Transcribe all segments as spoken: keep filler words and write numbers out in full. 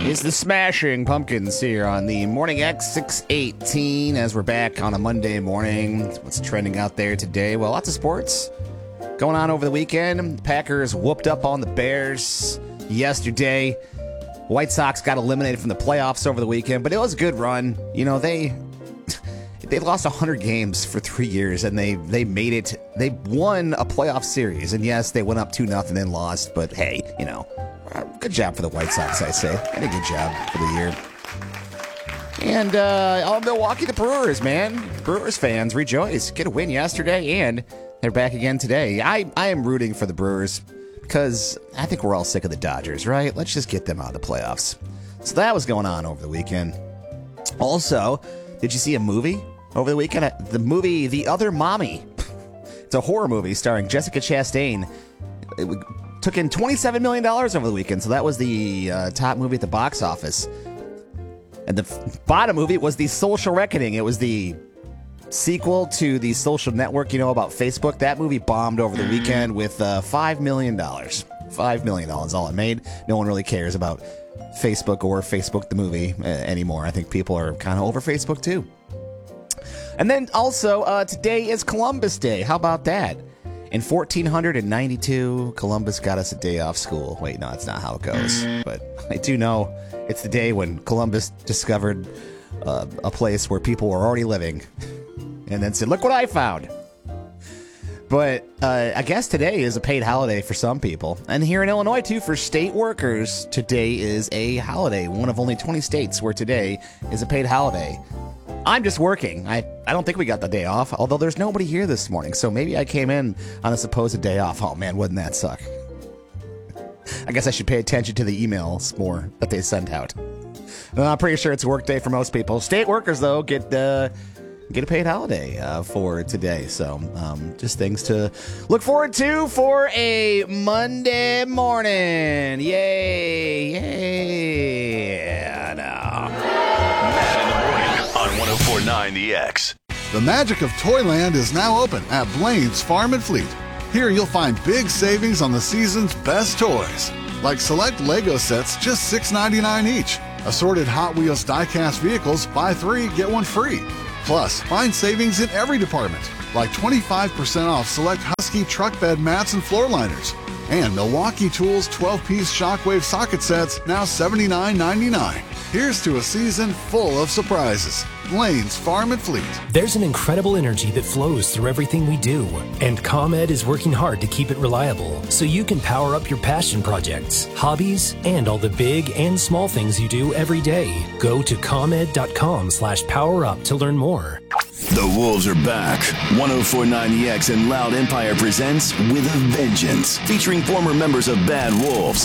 It's the Smashing Pumpkins here on the Morning X six eighteen as we're back on a Monday morning. What's trending out there today? Well, lots of sports going on over the weekend. Packers whooped up on the Bears yesterday. White Sox got eliminated from the playoffs over the weekend, but it was a good run. You know, they they lost one hundred games for three years, and they, they made it. They won a playoff series, and yes, they went up two nothing and then lost, but hey, you know, good job for the White Sox, I say. Had a good job for the year. And uh, all Milwaukee, the Brewers, man. Brewers fans, rejoice. Get a win yesterday, and they're back again today. I, I am rooting for the Brewers because I think we're all sick of the Dodgers, right? Let's just get them out of the playoffs. So that was going on over the weekend. Also, did you see a movie over the weekend? The movie The Other Mommy. It's a horror movie starring Jessica Chastain. It took in twenty-seven million dollars over the weekend, so that was the uh, top movie at the box office. And the f- bottom movie was The Social Reckoning. It was the sequel to The Social Network, you know, about Facebook. That movie bombed over the weekend with uh, five million dollars. five million dollars all it made. No one really cares about Facebook or Facebook the movie uh, anymore. I think people are kind of over Facebook too. And then also, uh, today is Columbus Day. How about that? In fourteen ninety-two, Columbus got us a day off school. Wait, no, that's not how it goes. But I do know it's the day when Columbus discovered uh, a place where people were already living and then said, look what I found. But uh, I guess today is a paid holiday for some people. And here in Illinois, too, for state workers, today is a holiday. One of only twenty states where today is a paid holiday. I'm just working. I, I don't think we got the day off, although there's nobody here this morning, so maybe I came in on a supposed day off. Oh, man, wouldn't that suck? I guess I should pay attention to the emails more that they send out. Uh, I'm pretty sure it's a work day for most people. State workers, though, get uh, get a paid holiday uh, for today, so um, just things to look forward to for a Monday morning. Yay! Yay! No. On one oh four point nine The X. The magic of Toyland is now open at Blaine's Farm and Fleet. Here you'll find big savings on the season's best toys, like select Lego sets just six ninety-nine each. Assorted Hot Wheels die-cast vehicles, buy three, get one free. Plus, find savings in every department, like twenty-five percent off select Husky truck bed mats and floor liners. And Milwaukee Tools twelve-piece shockwave socket sets, now seventy-nine ninety-nine. Here's to a season full of surprises. Blaine's Farm and Fleet. There's an incredible energy that flows through everything we do, and ComEd is working hard to keep it reliable so you can power up your passion projects, hobbies, and all the big and small things you do every day. Go to ComEd.com slash power up to learn more. The Wolves are back. one oh four point nine The X and Loud Empire presents With a Vengeance, featuring former members of Bad Wolves.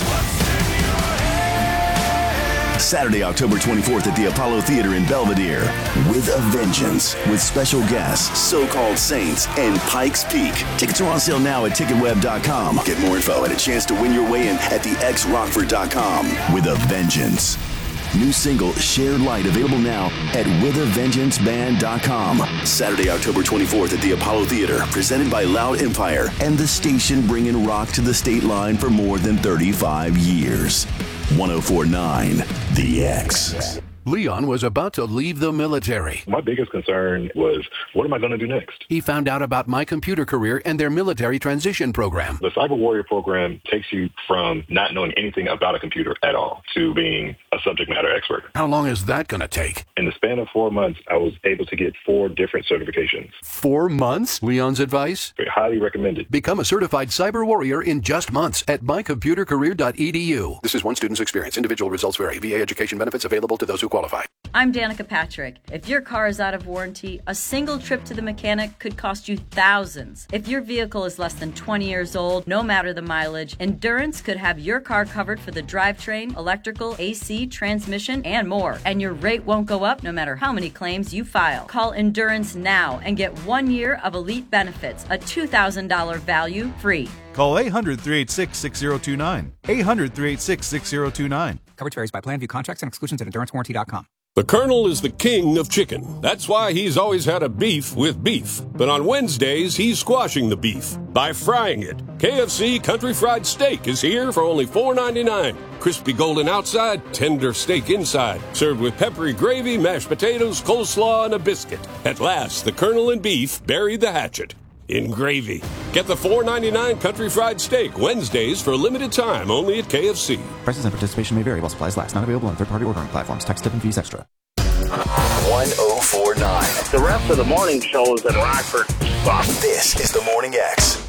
Saturday, October twenty-fourth at the Apollo Theater in Belvedere. With a Vengeance, with special guests, So-Called Saints, and Pikes Peak. Tickets are on sale now at ticket web dot com. Get more info and a chance to win your way in at the x rockford dot com. With a Vengeance. New single, Shared Light, available now at with a vengeance band dot com. Saturday, October twenty-fourth at the Apollo Theater, presented by Loud Empire and the station bringing rock to the state line for more than thirty-five years. one oh four point nine The X. Leon was about to leave the military. My biggest concern was, what am I going to do next? He found out about My Computer Career and their military transition program. The Cyber Warrior program takes you from not knowing anything about a computer at all to being a subject matter expert. How long is that going to take? In the span of four months, I was able to get four different certifications. Four months? Leon's advice? Very highly recommended. Become a certified cyber warrior in just months at my computer career dot e d u. This is one student's experience. Individual results vary. V A education benefits available to those who qualify. I'm Danica Patrick. If your car is out of warranty, a single trip to the mechanic could cost you thousands. If your vehicle is less than twenty years old, no matter the mileage, Endurance could have your car covered for the drivetrain, electrical, A C, transmission, and more. And your rate won't go up no matter how many claims you file. Call Endurance now and get one year of elite benefits, a two thousand dollars value free. Call eight hundred, three eight six, six zero two nine. eight hundred, three eight six, six zero two nine. Coverage varies by plan. View contracts and exclusions at endurance warranty dot com. The Colonel is the king of chicken. That's why he's always had a beef with beef. But on Wednesdays, he's squashing the beef by frying it. K F C Country Fried Steak is here for only four ninety-nine. Crispy golden outside, tender steak inside. Served with peppery gravy, mashed potatoes, coleslaw, and a biscuit. At last, the Colonel and beef buried the hatchet in gravy. Get the four ninety-nine Country Fried Steak Wednesdays for a limited time only at K F C. Prices and participation may vary while supplies last. Not available on third-party ordering platforms. Tax, tip, and fees extra. one oh four point nine. The rest of the morning shows in Rockford suck. This is the Morning X.